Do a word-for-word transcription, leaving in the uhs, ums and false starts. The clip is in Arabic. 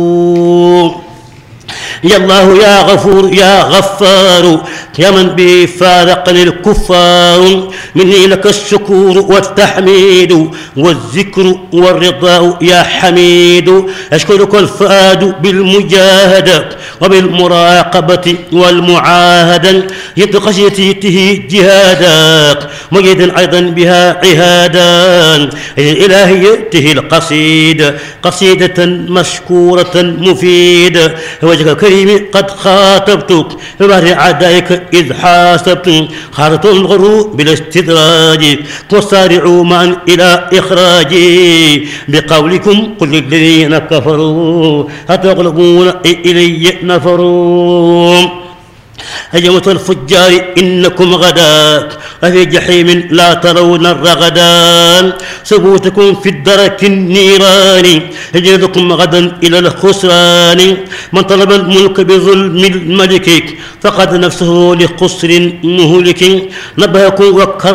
يا الله يا غفور يا غفار يا من به فارقني الكفار، مني لك الشكور والتحميد والذكر والرضا يا حميد. أشكرك الفؤاد بالمجاهدة وبالمراقبة والمعاهدة، يد خشيته جهادا مجيدا أيضا بها عهادا. الإله يأته القصيدة قصيدة مشكورة مفيدة، وجهك الكريم قد خاطبتك ببهر عدائك إذ حاسبت، خارط الغروب بالاستدراج وسارعوا معا إلى إخراجي بقولكم قل للذين كفروا هتغلبون إلي نفروا. هجمة الفجار إنكم غدا وفي جحيم لا ترون الرغدان، ثبوتكم في الدرك النيران يجلدكم غدا إلى الخسران. من طلب الملك بظلم الملك فقد نفسه لخسر مهلك، نبهكم وكر